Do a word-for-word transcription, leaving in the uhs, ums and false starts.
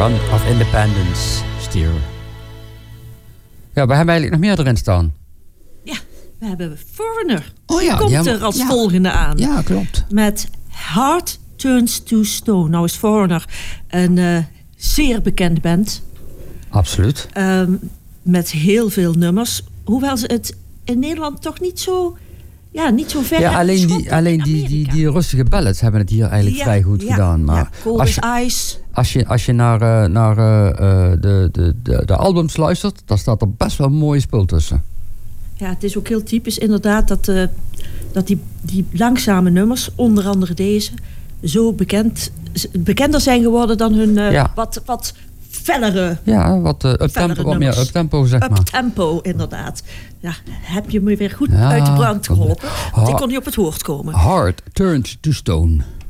Son of Independence, Steer. Ja, we hebben eigenlijk nog meer erin staan. Ja, we hebben Foreigner. Oh ja, Die komt ja, er als ja. volgende aan. Ja, klopt. Met Heart Turns to Stone. Nou is Foreigner een uh, zeer bekende band. Absoluut. Um, met heel veel nummers. Hoewel ze het in Nederland toch niet zo... Ja, niet zo ver. Ja, alleen, die, alleen die, die, die rustige ballads hebben het hier eigenlijk ja, vrij goed ja, gedaan. Maar ja, Cold als je, as Ice. Als je, als je naar, uh, naar uh, de, de, de, de albums luistert, dan staat er best wel een mooie spul tussen. Ja, het is ook heel typisch inderdaad dat, uh, dat die, die langzame nummers, onder andere deze, zo bekend, bekender zijn geworden dan hun uh, ja. wat, wat fellere. Ja, wat uh, uptempo, wat meer uptempo, zeg maar. Uptempo, inderdaad. Ja, heb je me weer goed ja, uit de brand geholpen. Want ik kon niet op het woord komen. Heart Turned to Stone.